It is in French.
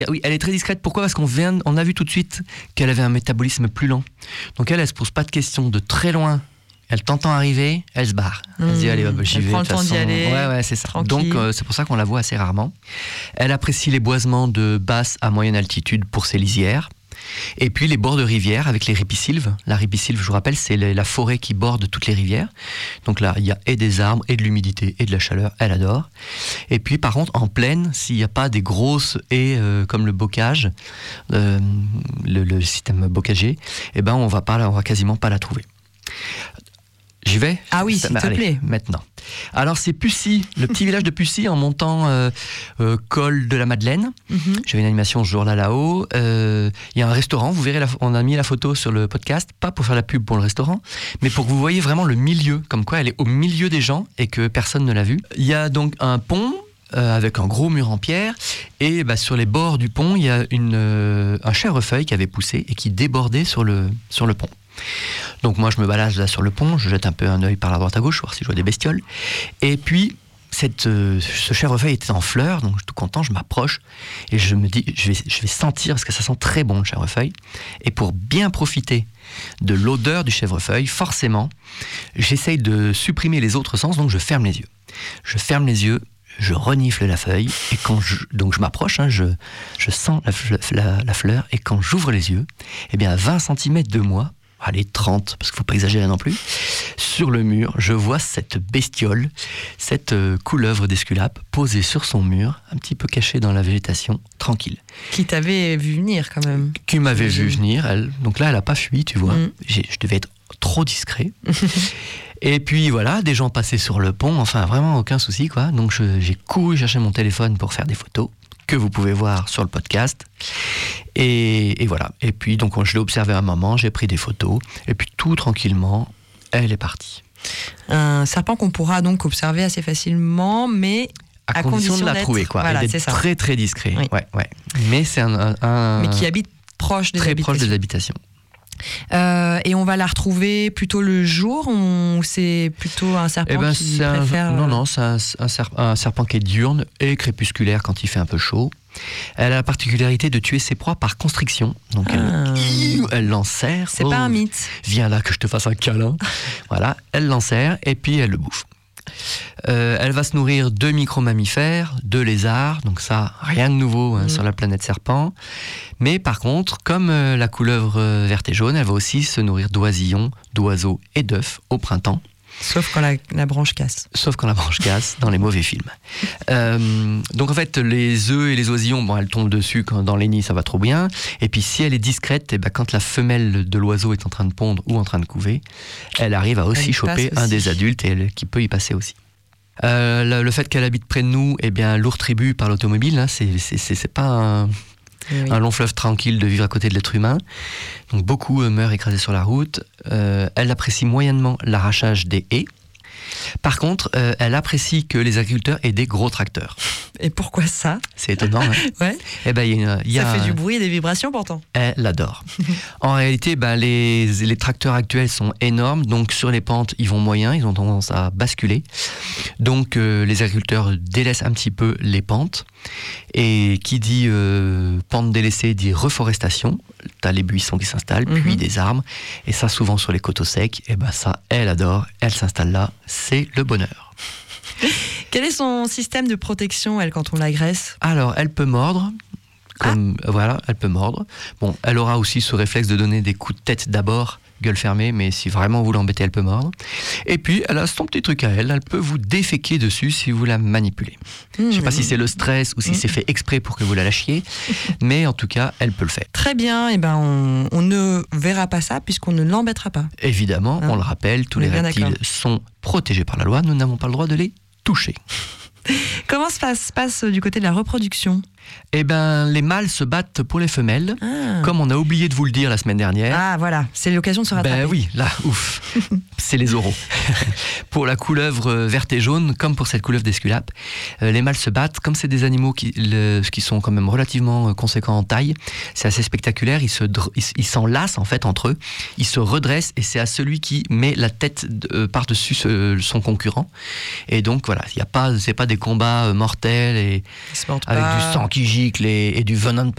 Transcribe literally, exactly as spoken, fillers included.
Oui, elle est très discrète. Pourquoi ? Parce qu'on vient, on a vu tout de suite qu'elle avait un métabolisme plus lent. Donc elle, elle se pose pas de questions de très loin. Elle t'entend arriver, elle se barre. Elle mmh, se dit allez, hop, j'y elle vais. prend De le temps façon... d'y aller. Ouais, ouais, c'est ça. Tranquille. Donc euh, c'est pour ça qu'on la voit assez rarement. Elle apprécie les boisements de basse à moyenne altitude pour ses lisières. Et puis les bords de rivière avec les ripisylves. La ripisylve, je vous rappelle, c'est la forêt qui borde toutes les rivières. Donc là, il y a et des arbres, et de l'humidité, et de la chaleur. Elle adore. Et puis par contre, en plaine, s'il n'y a pas des grosses haies euh, comme le bocage, euh, le, le système bocager, eh ben on va pas, on va quasiment pas la trouver. J'y vais ? Ah oui, Ça, s'il bah, te allez, plaît. Maintenant. Alors c'est Pussy, le petit village de Pussy en montant euh, euh, col de la Madeleine. Mm-hmm. J'avais une animation ce jour-là là-haut. Il euh, y a un restaurant, vous verrez, la, on a mis la photo sur le podcast, pas pour faire la pub pour le restaurant, mais pour que vous voyez vraiment le milieu, comme quoi elle est au milieu des gens et que personne ne l'a vue. Il y a donc un pont euh, avec un gros mur en pierre et bah, sur les bords du pont, il y a une, euh, un chèvrefeuille qui avait poussé et qui débordait sur le, sur le pont. Donc moi je me balade là sur le pont, je jette un peu un œil par la droite à gauche, voir si je vois des bestioles. Et puis cette, euh, ce chèvrefeuille était en fleurs, donc je suis tout content, je m'approche et je me dis, je vais, je vais sentir, parce que ça sent très bon le chèvrefeuille. Et pour bien profiter de l'odeur du chèvrefeuille, forcément, j'essaye de supprimer les autres sens, donc je ferme les yeux. Je ferme les yeux, je renifle la feuille, et quand je, donc je m'approche, hein, je, je sens la, la, la fleur, et quand j'ouvre les yeux, eh bien à vingt centimètres de moi, allez, trente, parce qu'il ne faut pas exagérer non plus, sur le mur, je vois cette bestiole, cette euh, couleuvre d'Esculape, posée sur son mur, un petit peu cachée dans la végétation, tranquille. Qui t'avait vu venir quand même. Qui m'avait vu venir, elle. Donc là, elle n'a pas fui, tu vois. Mm. J'ai, je devais être trop discret. Et puis voilà, des gens passaient sur le pont, enfin vraiment aucun souci, quoi. Donc je, j'ai couru chercher mon téléphone pour faire des photos, que vous pouvez voir sur le podcast. Et, et voilà. Et puis, donc, je l'ai observé un moment, j'ai pris des photos, et puis tout tranquillement, elle est partie. Un serpent qu'on pourra donc observer assez facilement, mais à, à condition, condition de la d'être, trouver, quoi. Voilà, et d'être c'est ça. très très discret. Oui. Ouais, ouais. Mais c'est un, un, un mais qui habite proche des très habitations. proche des habitations. Euh, et on va la retrouver plutôt le jour ou c'est plutôt un serpent eh ben, qui c'est préfère... un, non, non, c'est un, un, serpent, un serpent qui est diurne et crépusculaire quand il fait un peu chaud. Elle a la particularité de tuer ses proies par constriction. Donc ah. elle, elle l'enserre. C'est oh, pas un mythe. Viens là que je te fasse un câlin. Voilà, elle l'enserre et puis elle le bouffe. Euh, elle va se nourrir de micro-mammifères, de lézards, donc ça, rien de nouveau hein, mmh. sur la planète serpent. Mais par contre, comme euh, la couleuvre euh, verte et jaune, elle va aussi se nourrir d'oisillons, d'oiseaux et d'œufs au printemps. Sauf quand la, la branche casse. Sauf quand la branche casse, dans les mauvais films. Euh, donc en fait, les œufs et les oisillons, bon, elles tombent dessus quand dans les nids, ça va trop bien. Et puis si elle est discrète, et ben, quand la femelle de l'oiseau est en train de pondre ou en train de couver, elle arrive à aussi choper un aussi. des adultes et elle, qui peut y passer aussi. Euh, le, le fait qu'elle habite près de nous, eh bien, lourd tribut par l'automobile, hein, c'est, c'est, c'est, c'est pas un... Oui. Un long fleuve tranquille de vivre à côté de l'être humain. Donc beaucoup euh, meurent écrasés sur la route. Euh, elle apprécie moyennement l'arrachage des haies. Par contre, euh, elle apprécie que les agriculteurs aient des gros tracteurs. Et pourquoi ça ? C'est étonnant. Hein. Ouais. Eh ben, y a, y a ça fait un... du bruit et des vibrations pourtant. Elle adore. En réalité, ben, les, les tracteurs actuels sont énormes. Donc sur les pentes, ils vont moyen. Ils ont tendance à basculer. Donc euh, les agriculteurs délaissent un petit peu les pentes. Et qui dit euh, pente délaissée dit reforestation. T'as les buissons qui s'installent, mm-hmm. puis des arbres. Et ça, souvent sur les coteaux secs, et ben ça, elle adore. Elle s'installe là. C'est le bonheur. Quel est son système de protection, elle, quand on l'agresse ? Alors, elle peut mordre. Comme, ah. Voilà, elle peut mordre. Bon, elle aura aussi ce réflexe de donner des coups de tête d'abord, gueule fermée, mais si vraiment vous l'embêtez, elle peut mordre. Et puis, elle a son petit truc à elle, elle peut vous déféquer dessus si vous la manipulez. Mmh. Je ne sais pas si c'est le stress ou si mmh. c'est fait exprès pour que vous la lâchiez, mais en tout cas, elle peut le faire. Très bien, et ben on, on ne verra pas ça puisqu'on ne l'embêtera pas. Évidemment, hein. On le rappelle, tous on les reptiles d'accord. sont protégés par la loi, nous n'avons pas le droit de les toucher. Comment se passe, se passe du côté de la reproduction ? Eh ben, les mâles se battent pour les femelles, ah. comme on a oublié de vous le dire la semaine dernière. Ah voilà, c'est l'occasion de se rattraper. Ben oui, là, ouf, c'est les oraux. Pour la couleuvre verte et jaune, comme pour cette couleuvre d'Esculape, euh, les mâles se battent, comme c'est des animaux qui, le, qui sont quand même relativement conséquents en taille, c'est assez spectaculaire, ils, se, ils, ils s'enlacent en fait entre eux, ils se redressent et c'est à celui qui met la tête euh, par-dessus ce, son concurrent. Et donc voilà, y a pas, c'est pas des combats mortels et avec pas. du sang qui gicle et, et du venin de